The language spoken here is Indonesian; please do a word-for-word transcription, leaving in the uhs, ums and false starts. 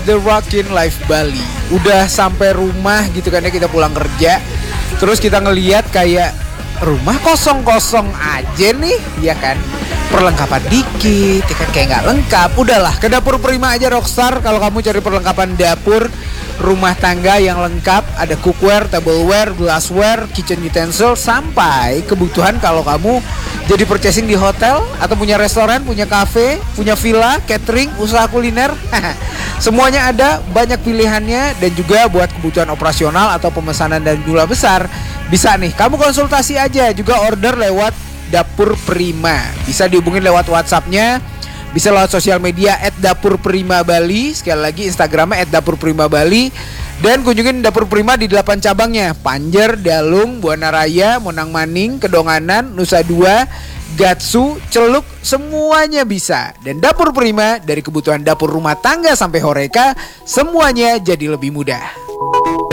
The Rockin' Life Bali. Udah sampai rumah gitu kan ya, kita pulang kerja. Terus kita ngeliat kayak rumah kosong-kosong aja nih, ya kan? Perlengkapan dikit, ya kan, kayak nggak lengkap. Udahlah, ke Dapur Prima aja Rockstar. Kalau kamu cari perlengkapan dapur rumah tangga yang lengkap, ada cookware, tableware, glassware, kitchen utensil, sampai kebutuhan kalau kamu jadi purchasing di hotel atau punya restoran, punya cafe, punya villa, catering, usaha kuliner. Semuanya ada, banyak pilihannya, dan juga buat kebutuhan operasional atau pemesanan dan jumlah besar. Bisa nih, kamu konsultasi aja, juga order lewat Dapur Prima. Bisa dihubungin lewat WhatsApp-nya, bisa lewat sosial media et dapur prima bali. Sekali lagi Instagramnya et dapur prima bali. Dan kunjungin Dapur Prima di delapan cabangnya: Panjer, Dalung, Buana Raya, Monang Maning, Kedonganan, Nusa Dua, Gatsu, Celuk, semuanya bisa. Dan Dapur Prima, dari kebutuhan dapur rumah tangga sampai Horeca, semuanya jadi lebih mudah.